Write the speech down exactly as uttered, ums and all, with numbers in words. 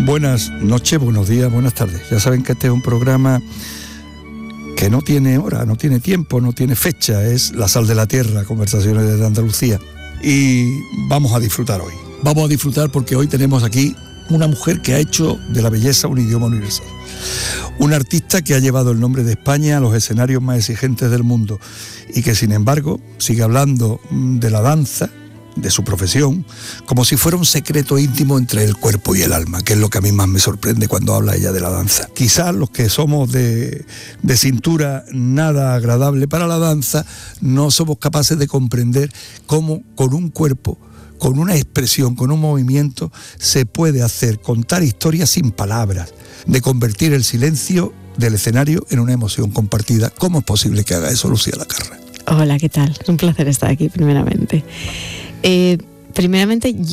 Buenas noches, buenos días, buenas tardes. Ya saben que este es un programa que no tiene hora, no tiene tiempo, no tiene fecha. Es La Sal de la Tierra, conversaciones desde Andalucía. Y vamos a disfrutar hoy. Vamos a disfrutar porque hoy tenemos aquí una mujer que ha hecho de la belleza un idioma universal. Una artista que ha llevado el nombre de España a los escenarios más exigentes del mundo y que, sin embargo, sigue hablando de la danza, de su profesión, como si fuera un secreto íntimo entre el cuerpo y el alma, que es lo que a mí más me sorprende cuando habla ella de la danza. Quizás los que somos de, de cintura nada agradable para la danza, no somos capaces de comprender cómo con un cuerpo, con una expresión, con un movimiento, se puede hacer, contar historias sin palabras, de convertir el silencio del escenario en una emoción compartida. ¿Cómo es posible que haga eso Lucía Lacarra? Hola, ¿qué tal? Un placer estar aquí, primeramente. Eh, primeramente,